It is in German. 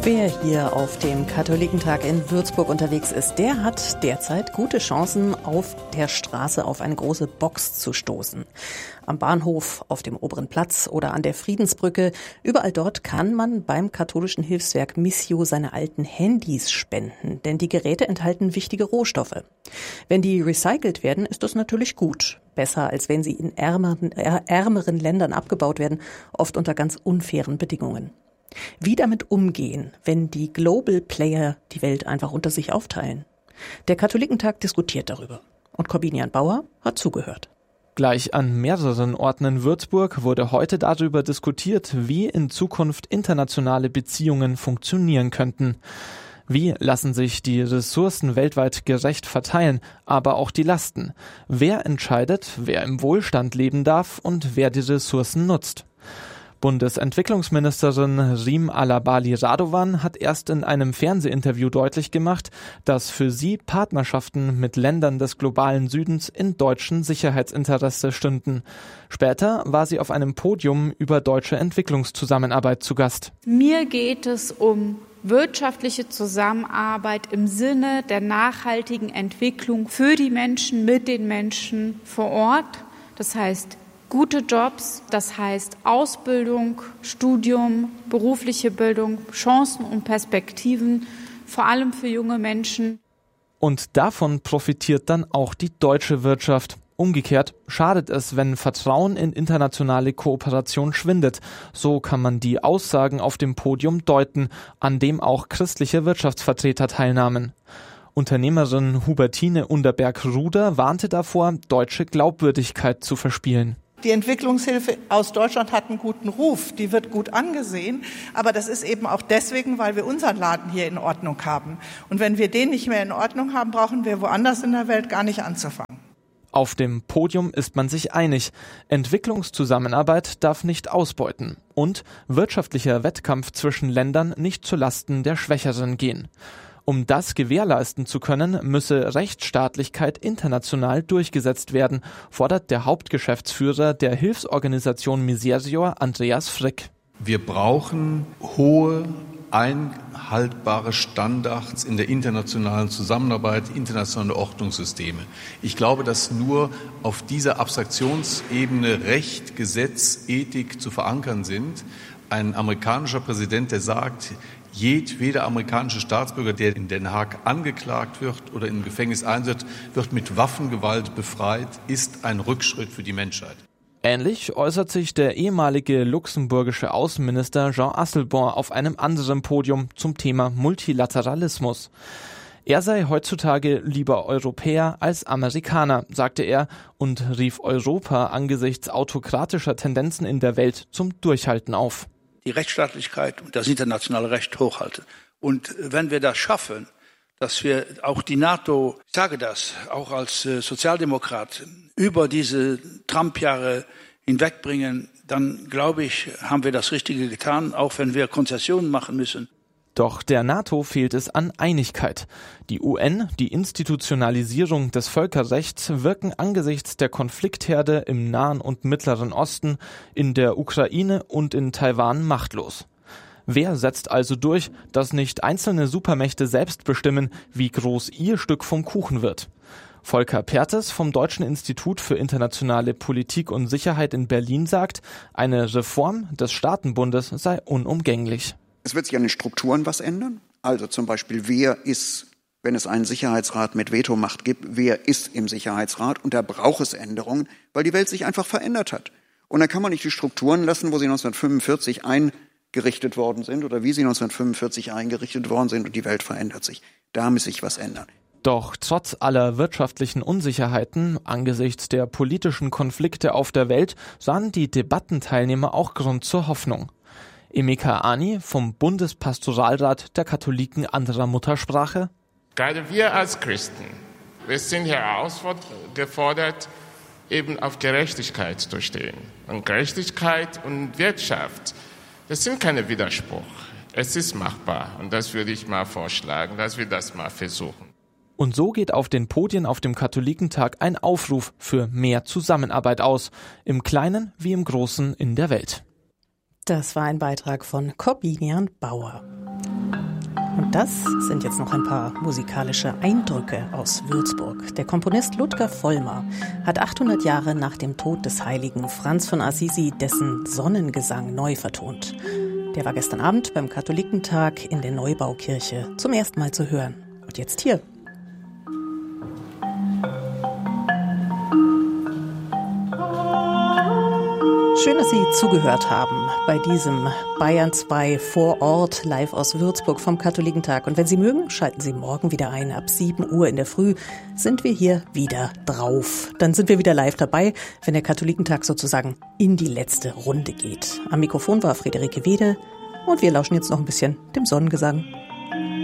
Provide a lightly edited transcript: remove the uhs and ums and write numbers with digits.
Wer hier auf dem Katholikentag in Würzburg unterwegs ist, der hat derzeit gute Chancen, auf der Straße auf eine große Box zu stoßen. Am Bahnhof, auf dem Oberen Platz oder an der Friedensbrücke, überall dort kann man beim katholischen Hilfswerk Missio seine alten Handys spenden, denn die Geräte enthalten wichtige Rohstoffe. Wenn die recycelt werden, ist das natürlich gut. Besser, als wenn sie in ärmeren Ländern abgebaut werden, oft unter ganz unfairen Bedingungen. Wie damit umgehen, wenn die Global Player die Welt einfach unter sich aufteilen? Der Katholikentag diskutiert darüber. Und Corbinian Bauer hat zugehört. Gleich an mehreren Orten in Würzburg wurde heute darüber diskutiert, wie in Zukunft internationale Beziehungen funktionieren könnten. Wie lassen sich die Ressourcen weltweit gerecht verteilen, aber auch die Lasten? Wer entscheidet, wer im Wohlstand leben darf und wer die Ressourcen nutzt? Bundesentwicklungsministerin Rim Alabali Radovan hat erst in einem Fernsehinterview deutlich gemacht, dass für sie Partnerschaften mit Ländern des globalen Südens in deutschen Sicherheitsinteresse stünden. Später war sie auf einem Podium über deutsche Entwicklungszusammenarbeit zu Gast. Mir geht es um wirtschaftliche Zusammenarbeit im Sinne der nachhaltigen Entwicklung für die Menschen, mit den Menschen vor Ort. Das heißt, gute Jobs, das heißt Ausbildung, Studium, berufliche Bildung, Chancen und Perspektiven, vor allem für junge Menschen. Und davon profitiert dann auch die deutsche Wirtschaft. Umgekehrt schadet es, wenn Vertrauen in internationale Kooperation schwindet. So kann man die Aussagen auf dem Podium deuten, an dem auch christliche Wirtschaftsvertreter teilnahmen. Unternehmerin Hubertine Underberg-Ruder warnte davor, deutsche Glaubwürdigkeit zu verspielen. Die Entwicklungshilfe aus Deutschland hat einen guten Ruf, die wird gut angesehen, aber das ist eben auch deswegen, weil wir unseren Laden hier in Ordnung haben. Und wenn wir den nicht mehr in Ordnung haben, brauchen wir woanders in der Welt gar nicht anzufangen. Auf dem Podium ist man sich einig, Entwicklungszusammenarbeit darf nicht ausbeuten und wirtschaftlicher Wettkampf zwischen Ländern nicht zulasten der Schwächeren gehen. Um das gewährleisten zu können, müsse Rechtsstaatlichkeit international durchgesetzt werden, fordert der Hauptgeschäftsführer der Hilfsorganisation Miserior, Andreas Frick. Wir brauchen hohe, einhaltbare Standards in der internationalen Zusammenarbeit, internationale Ordnungssysteme. Ich glaube, dass nur auf dieser Abstraktionsebene Recht, Gesetz, Ethik zu verankern sind. Ein amerikanischer Präsident, der sagt, jedweder amerikanische Staatsbürger, der in Den Haag angeklagt wird oder im Gefängnis einsetzt, wird mit Waffengewalt befreit, ist ein Rückschritt für die Menschheit. Ähnlich äußert sich der ehemalige luxemburgische Außenminister Jean Asselborn auf einem anderen Podium zum Thema Multilateralismus. Er sei heutzutage lieber Europäer als Amerikaner, sagte er und rief Europa angesichts autokratischer Tendenzen in der Welt zum Durchhalten auf. Die Rechtsstaatlichkeit und das internationale Recht hochhalten. Und wenn wir das schaffen, dass wir auch die NATO, ich sage das auch als Sozialdemokrat, über diese Trump-Jahre hinwegbringen, dann glaube ich, haben wir das Richtige getan, auch wenn wir Konzessionen machen müssen. Doch der NATO fehlt es an Einigkeit. Die UN, die Institutionalisierung des Völkerrechts, wirken angesichts der Konfliktherde im Nahen und Mittleren Osten, in der Ukraine und in Taiwan machtlos. Wer setzt also durch, dass nicht einzelne Supermächte selbst bestimmen, wie groß ihr Stück vom Kuchen wird? Volker Pertes vom Deutschen Institut für internationale Politik und Sicherheit in Berlin sagt, eine Reform des Staatenbundes sei unumgänglich. Es wird sich an den Strukturen was ändern. Also zum Beispiel, wer ist, wenn es einen Sicherheitsrat mit Vetomacht gibt, wer ist im Sicherheitsrat? Und da braucht es Änderungen, weil die Welt sich einfach verändert hat. Und dann kann man nicht die Strukturen lassen, wo sie 1945 eingerichtet worden sind oder wie sie 1945 eingerichtet worden sind und die Welt verändert sich. Da muss sich was ändern. Doch trotz aller wirtschaftlichen Unsicherheiten angesichts der politischen Konflikte auf der Welt sahen die Debattenteilnehmer auch Grund zur Hoffnung. Emeka Ani vom Bundespastoralrat der Katholiken anderer Muttersprache. Gerade wir als Christen, wir sind herausgefordert, eben auf Gerechtigkeit zu stehen. Und Gerechtigkeit und Wirtschaft, das sind keine Widerspruch. Es ist machbar und das würde ich mal vorschlagen, dass wir das mal versuchen. Und so geht auf den Podien auf dem Katholikentag ein Aufruf für mehr Zusammenarbeit aus, im Kleinen wie im Großen in der Welt. Das war ein Beitrag von Corbinian Bauer. Und das sind jetzt noch ein paar musikalische Eindrücke aus Würzburg. Der Komponist Ludger Vollmer hat 800 Jahre nach dem Tod des heiligen Franz von Assisi dessen Sonnengesang neu vertont. Der war gestern Abend beim Katholikentag in der Neubaukirche zum ersten Mal zu hören. Und jetzt hier. Schön, dass Sie zugehört haben bei diesem Bayern 2 vor Ort live aus Würzburg vom Katholikentag. Und wenn Sie mögen, schalten Sie morgen wieder ein. Ab 7 Uhr in der Früh sind wir hier wieder drauf. Dann sind wir wieder live dabei, wenn der Katholikentag sozusagen in die letzte Runde geht. Am Mikrofon war Friederike Wede und wir lauschen jetzt noch ein bisschen dem Sonnengesang.